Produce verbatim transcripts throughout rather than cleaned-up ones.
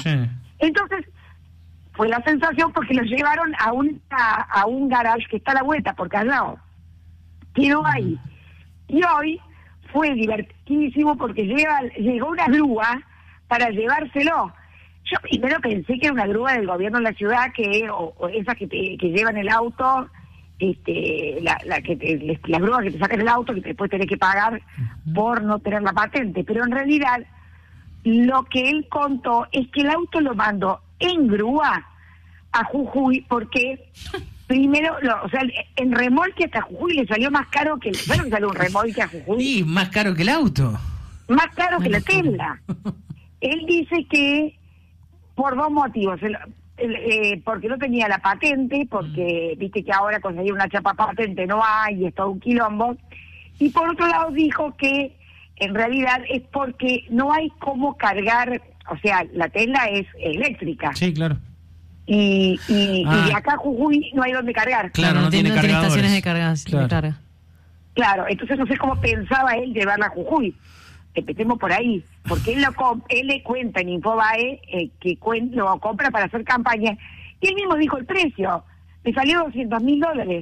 Sí. Entonces, fue la sensación porque lo llevaron a un, a, a un garage que está a la vuelta, porque al lado. Quedó ahí. Y hoy fue divertidísimo porque lleva, llegó una grúa para llevárselo. Yo primero pensé que era una grúa del gobierno de la ciudad, que o, o esas que, te, que llevan el auto, este, la, la que te, la grúa que te sacan el auto, que después tenés que pagar uh-huh. por no tener la patente. Pero en realidad, lo que él contó es que el auto lo mandó en grúa a Jujuy porque primero, lo, o sea, en remolque hasta Jujuy le salió más caro que el... Bueno, le salió un remolque a Jujuy. Sí, más caro que el auto. Más caro que la Tesla. Él dice que por dos motivos. El, el, eh, porque no tenía la patente, porque mm. viste que ahora conseguir una chapa patente no hay, y es todo un quilombo. Y por otro lado dijo que en realidad es porque no hay cómo cargar, o sea, la Tesla es eléctrica. Sí, claro. Y, y, ah. y de acá a Jujuy no hay donde cargar. Claro, no, no tiene, no tiene estaciones de carga. Claro. de carga. Claro, entonces no sé cómo pensaba él llevarla a Jujuy. Empecemos por ahí, porque él lo comp- él le cuenta en Infobae eh, que cuen- lo compra para hacer campaña, y él mismo dijo el precio, le salió doscientos mil dólares,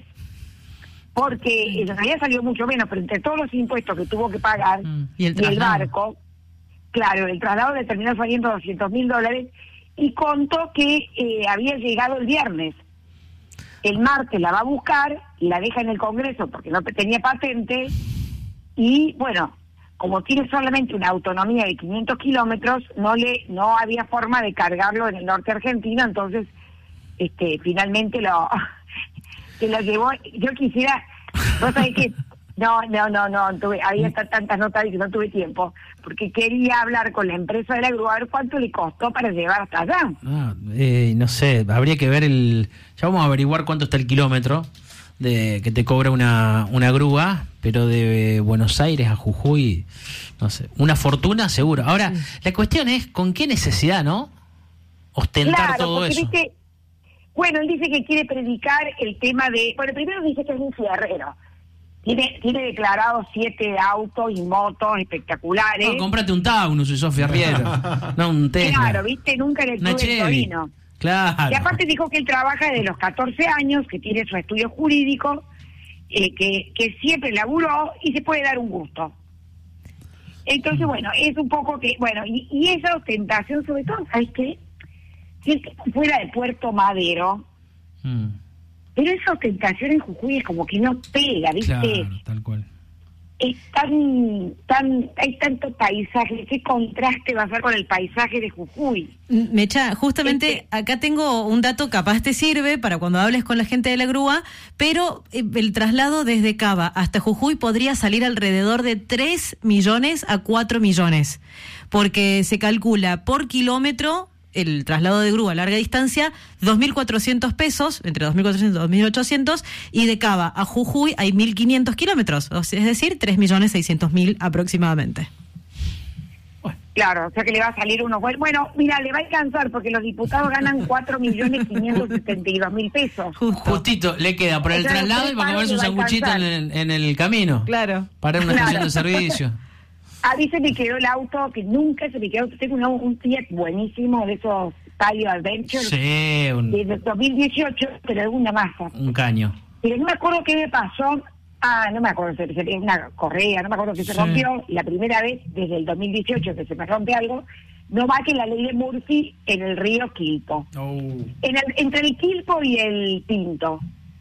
porque en realidad salió mucho menos, pero entre todos los impuestos que tuvo que pagar, mm. y, el y el barco, claro, el traslado le terminó saliendo doscientos mil dólares, y contó que eh, había llegado el viernes. El martes la va a buscar, la deja en el Congreso porque no tenía patente, y bueno, como tiene solamente una autonomía de quinientos kilómetros, no le no había forma de cargarlo en el norte argentino, entonces este finalmente lo que lo llevó. Yo quisiera, vos sabés que no, no, no, no, tuve, había t- tantas notas y que no tuve tiempo, porque quería hablar con la empresa de la grúa, a ver cuánto le costó para llevar hasta allá. Ah, eh, no sé, habría que ver el... Ya vamos a averiguar cuánto está el kilómetro de que te cobra una, una grúa, pero de Buenos Aires a Jujuy, no sé, una fortuna seguro. Ahora, sí. La cuestión es, ¿con qué necesidad, no? Ostentar claro, todo porque, eso. Viste, bueno, él dice que quiere predicar el tema de... Bueno, primero dice que es un fierrero. Tiene, tiene declarados siete autos y motos espectaculares. No, cómprate un Taunus si sos fierriero. No, un Tesla. Claro, viste, nunca en el club del Torino. Claro. Y aparte dijo que él trabaja desde los catorce años, que tiene su estudio jurídico, eh, que, que siempre laburó y se puede dar un gusto. Entonces, bueno, es un poco que... Bueno, y, y esa ostentación, sobre todo, ¿sabes qué? Si el tipo fuera de Puerto Madero... Mm. Pero esa ostentación en Jujuy es como que no pega, ¿viste? Claro, tal cual. Es tan, tan, hay tanto paisaje, qué contraste va a ser con el paisaje de Jujuy. Mecha, justamente este, acá tengo un dato, capaz te sirve para cuando hables con la gente de la grúa, pero el traslado desde Cava hasta Jujuy podría salir alrededor de tres millones a cuatro millones, porque se calcula por kilómetro el traslado de grúa a larga distancia, dos mil cuatrocientos pesos, entre dos mil cuatrocientos y dos mil ochocientos, y de Cava a Jujuy hay mil quinientos kilómetros, es decir, tres millones seiscientos mil aproximadamente. Bueno. Claro, o sea que le va a salir uno bueno. Bueno, mira, le va a alcanzar porque los diputados ganan cuatro millones quinientos setenta y dos mil pesos. Justo. Justito, le queda por el o sea, traslado y para comerse un sanguchito en el, en el camino. Claro. Para una claro. estación de servicio. A mí se me quedó el auto, que nunca se me quedó, tengo un, un Fiat buenísimo de esos Palio Adventure, sí, un... de dos mil dieciocho, pero de una masa. Un caño. Pero no me acuerdo qué me pasó, ah, no me acuerdo, se me una correa, no me acuerdo que se sí. rompió, la primera vez desde el dos mil dieciocho que se me rompe algo, no va que la ley de Murphy en el río Quilpo, oh. en el, entre el Quilpo y el Pinto.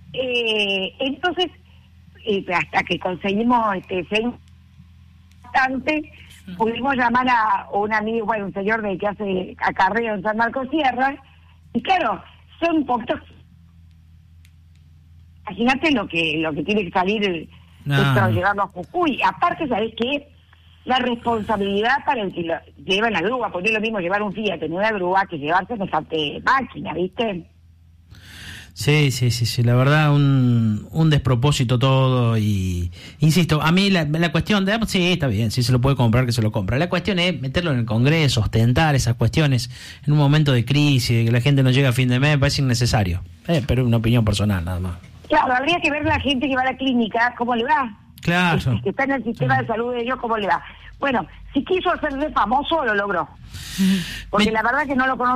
Eh, entonces, eh, hasta que conseguimos este bastante, pudimos llamar a un amigo, bueno, un señor de que hace acarreo en San Marcos Sierra, y claro, son un poquito... Imagínate lo que lo que tiene que salir no. esto, llevarlo a Jujuy. Aparte, ¿sabés qué? La responsabilidad para el que lo lleva en la grúa, porque es lo mismo llevar un Fiat en una grúa que llevarse semejante máquina, ¿viste? Sí, sí, sí, sí, la verdad un, un despropósito todo y insisto, a mí la, la cuestión de, sí, está bien, si se lo puede comprar que se lo compra, la cuestión es meterlo en el Congreso, ostentar esas cuestiones en un momento de crisis, de que la gente no llega a fin de mes, me parece innecesario, eh, pero es una opinión personal nada más. Claro, habría que ver la gente que va a la clínica, cómo le va. Claro. Que, que está en el sistema sí. de salud de ellos, cómo le va. Bueno, si quiso hacerse famoso, lo logró. Porque me... la verdad que no lo conozco.